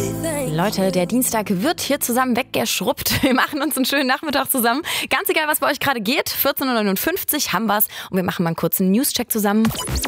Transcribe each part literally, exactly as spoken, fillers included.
Leute, der Dienstag wird hier zusammen weggeschrubbt. Wir machen uns einen schönen Nachmittag zusammen. Ganz egal, was bei euch gerade geht. vierzehn Uhr neunundfünfzig haben wir's und wir machen mal einen kurzen News-Check zusammen.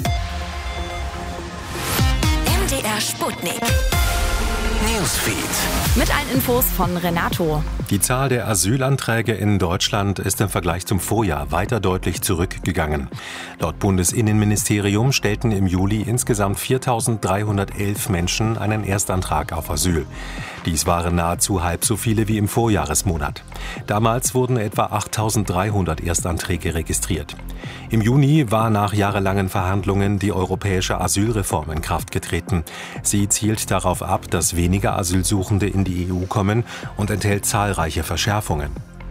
M D R Sputnik. Newsfeed. Mit allen Infos von Renato. Die Zahl der Asylanträge in Deutschland ist im Vergleich zum Vorjahr weiter deutlich zurückgegangen. Laut Bundesinnenministerium stellten im Juli insgesamt viertausenddreihundertelf Menschen einen Erstantrag auf Asyl. Dies waren nahezu halb so viele wie im Vorjahresmonat. Damals wurden etwa achttausenddreihundert Erstanträge registriert. Im Juni war nach jahrelangen Verhandlungen die europäische Asylreform in Kraft getreten. Sie zielt darauf ab, dass weniger Asylsuchende in die E U kommen und enthält zahlreiche Verschärfungen.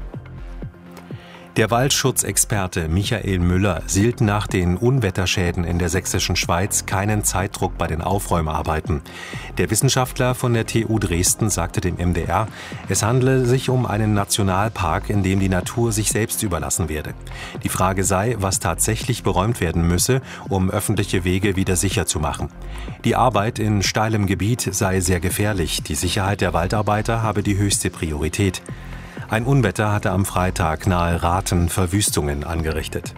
Der Waldschutzexperte Michael Müller sieht nach den Unwetterschäden in der sächsischen Schweiz keinen Zeitdruck bei den Aufräumarbeiten. Der Wissenschaftler von der T U Dresden sagte dem M D R, es handle sich um einen Nationalpark, in dem die Natur sich selbst überlassen werde. Die Frage sei, was tatsächlich beräumt werden müsse, um öffentliche Wege wieder sicher zu machen. Die Arbeit in steilem Gebiet sei sehr gefährlich. Die Sicherheit der Waldarbeiter habe die höchste Priorität. Ein Unwetter hatte am Freitag nahe Rathen Verwüstungen angerichtet.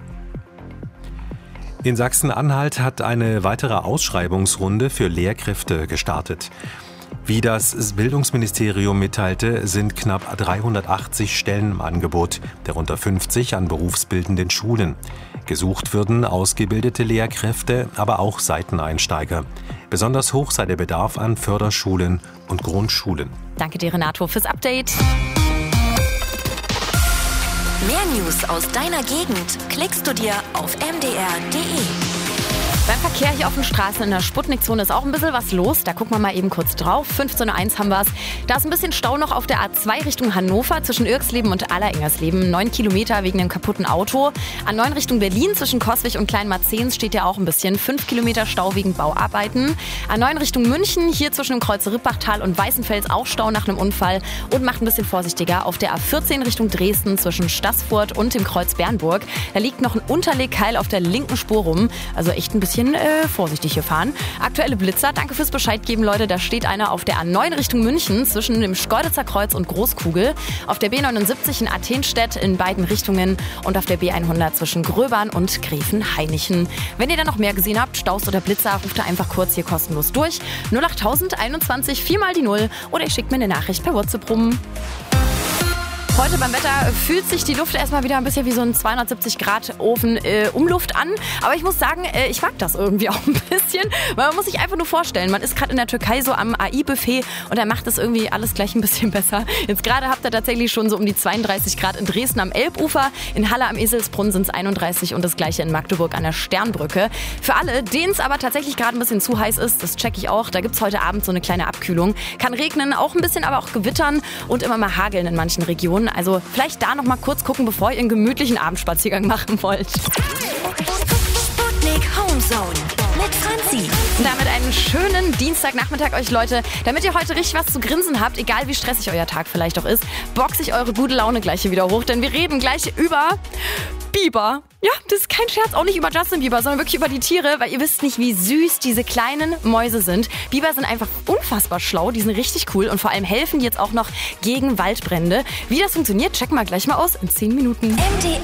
In Sachsen-Anhalt hat eine weitere Ausschreibungsrunde für Lehrkräfte gestartet. Wie das Bildungsministerium mitteilte, sind knapp dreihundertachtzig Stellen im Angebot, darunter fünfzig an berufsbildenden Schulen. Gesucht würden ausgebildete Lehrkräfte, aber auch Seiteneinsteiger. Besonders hoch sei der Bedarf an Förderschulen und Grundschulen. Danke dir, Renato, fürs Update. Mehr News aus deiner Gegend klickst du dir auf m d r punkt d e. Beim Verkehr hier auf den Straßen in der Sputnikzone ist auch ein bisschen was los. Da gucken wir mal eben kurz drauf. fünfzehn Uhr eins haben wir es. Da ist ein bisschen Stau noch auf der A zwei Richtung Hannover zwischen Irksleben und Allerengersleben. Neun Kilometer wegen dem kaputten Auto. A neun Richtung Berlin zwischen Coswig und Kleinmarzehns steht ja auch ein bisschen. Fünf Kilometer Stau wegen Bauarbeiten. A neun Richtung München, hier zwischen dem Kreuz Rippachtal und Weißenfels auch Stau nach einem Unfall. Und macht ein bisschen vorsichtiger auf der A vierzehn Richtung Dresden zwischen Staßfurt und dem Kreuz Bernburg. Da liegt noch ein Unterlegkeil auf der linken Spur rum. Also echt ein bisschen Äh, vorsichtig hier fahren. Aktuelle Blitzer, danke fürs Bescheid geben, Leute. Da steht einer auf der A neun Richtung München zwischen dem Schkeuditzer Kreuz und Großkugel. Auf der B neunundsiebzig in Athenstedt in beiden Richtungen und auf der B hundert zwischen Gröbern und Gräfenhainichen. Wenn ihr da noch mehr gesehen habt, Staus oder Blitzer, ruft da einfach kurz hier kostenlos durch. null acht einundzwanzig vier mal die null oder ihr schickt mir eine Nachricht per WhatsApp rum. Heute beim Wetter fühlt sich die Luft erstmal wieder ein bisschen wie so ein zweihundertsiebzig Grad Ofen äh, Umluft an. Aber ich muss sagen, äh, ich mag das irgendwie auch ein bisschen. Weil man muss sich einfach nur vorstellen, man ist gerade in der Türkei so am A I-Buffet und er macht das irgendwie alles gleich ein bisschen besser. Jetzt gerade habt ihr tatsächlich schon so um die zweiunddreißig Grad in Dresden am Elbufer. In Halle am Eselsbrunn sind es einunddreißig und das gleiche in Magdeburg an der Sternbrücke. Für alle, denen es aber tatsächlich gerade ein bisschen zu heiß ist, das check ich auch, da gibt es heute Abend so eine kleine Abkühlung. Kann regnen, auch ein bisschen, aber auch gewittern und immer mal hageln in manchen Regionen. Also vielleicht da noch mal kurz gucken, bevor ihr einen gemütlichen Abendspaziergang machen wollt. Sputnik Homezone mit Franzi. Und damit einen schönen Dienstagnachmittag euch, Leute. Damit ihr heute richtig was zu grinsen habt, egal wie stressig euer Tag vielleicht auch ist, boxe ich eure gute Laune gleich hier wieder hoch, denn wir reden gleich über Biber. Ja, das ist kein Scherz, auch nicht über Justin Bieber, sondern wirklich über die Tiere, weil ihr wisst nicht, wie süß diese kleinen Mäuse sind. Biber sind einfach unfassbar schlau, die sind richtig cool und vor allem helfen die jetzt auch noch gegen Waldbrände. Wie das funktioniert, checken wir gleich mal aus in zehn Minuten. M D